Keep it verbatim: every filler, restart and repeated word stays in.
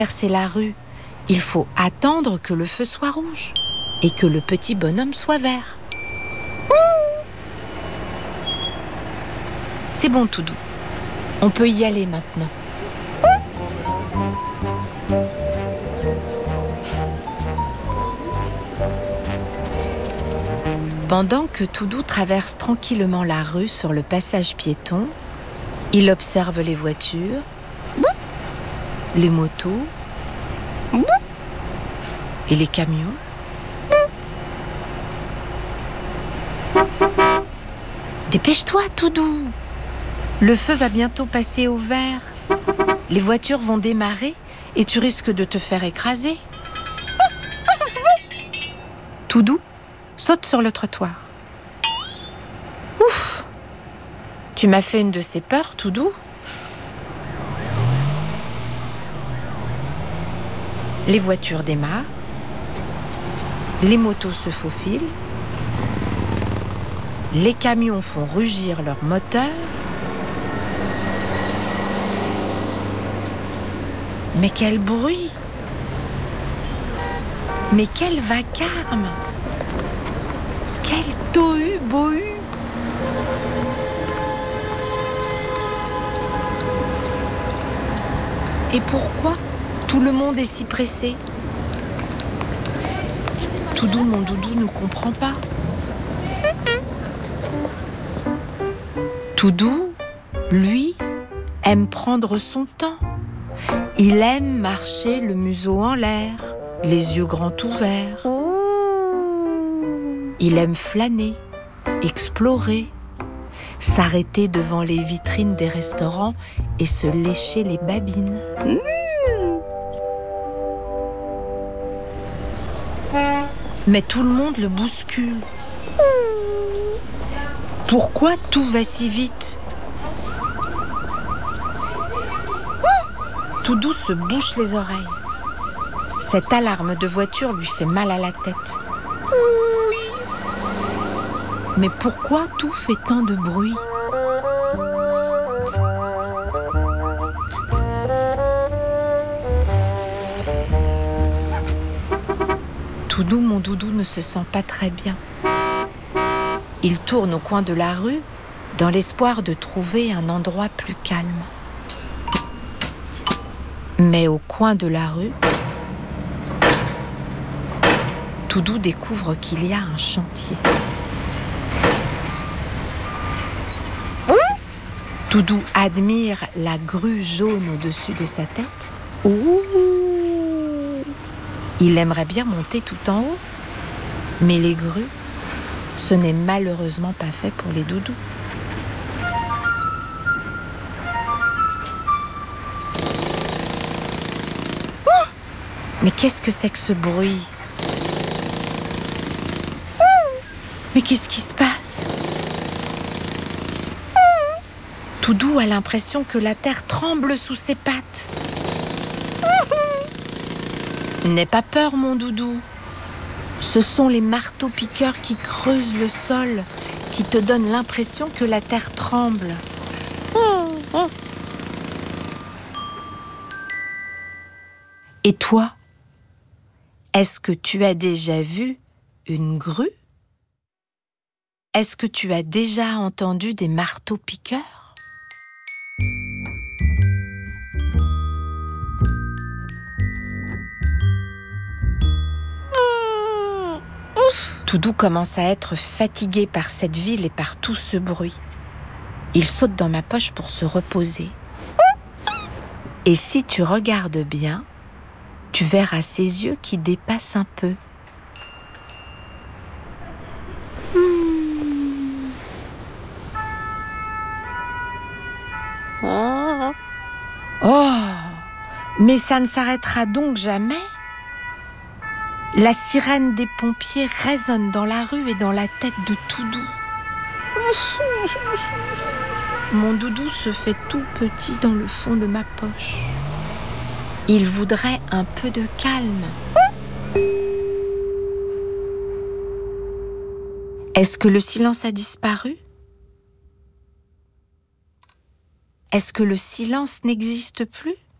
traverser la rue, il faut attendre que le feu soit rouge et que le petit bonhomme soit vert. C'est bon, Toudou. On peut y aller maintenant. Pendant que Toudou traverse tranquillement la rue sur le passage piéton, il observe les voitures, les motos et les camions. Dépêche-toi, Toudou! Le feu va bientôt passer au vert. Les voitures vont démarrer et tu risques de te faire écraser. Toudou, saute sur le trottoir. Ouf! Tu m'as fait une de ces peurs, Toudou? Les voitures démarrent. Les motos se faufilent. Les camions font rugir leurs moteurs. Mais quel bruit! Mais quel vacarme! Quel tohu-bohu! Et pourquoi tout le monde est si pressé? Toudou, mon doudou, ne comprend pas. Toudou, lui, aime prendre son temps. Il aime marcher le museau en l'air, les yeux grands ouverts. Il aime flâner, explorer, s'arrêter devant les vitrines des restaurants et se lécher les babines. Mmh. Mais tout le monde le bouscule. Pourquoi tout va si vite? Toudou se bouche les oreilles. Cette alarme de voiture lui fait mal à la tête. Mais pourquoi tout fait tant de bruit? Toudou, mon doudou, ne se sent pas très bien. Il tourne au coin de la rue dans l'espoir de trouver un endroit plus calme. Mais au coin de la rue, Toudou découvre qu'il y a un chantier. Toudou admire la grue jaune au-dessus de sa tête. Ouh. Il aimerait bien monter tout en haut, mais les grues, ce n'est malheureusement pas fait pour les doudous. Oh! Mais qu'est-ce que c'est que ce bruit? Mais qu'est-ce qui se passe? Toudou a l'impression que la terre tremble sous ses pattes. N'aie pas peur, mon doudou. Ce sont les marteaux-piqueurs qui creusent le sol, qui te donnent l'impression que la terre tremble. Et toi, est-ce que tu as déjà vu une grue? Est-ce que tu as déjà entendu des marteaux-piqueurs? Toudou commence à être fatigué par cette ville et par tout ce bruit. Il saute dans ma poche pour se reposer. Et si tu regardes bien, tu verras ses yeux qui dépassent un peu. Oh, mais ça ne s'arrêtera donc jamais. La sirène des pompiers résonne dans la rue et dans la tête de Toudou. Mon doudou se fait tout petit dans le fond de ma poche. Il voudrait un peu de calme. Est-ce que le silence a disparu? Est-ce que le silence n'existe plus?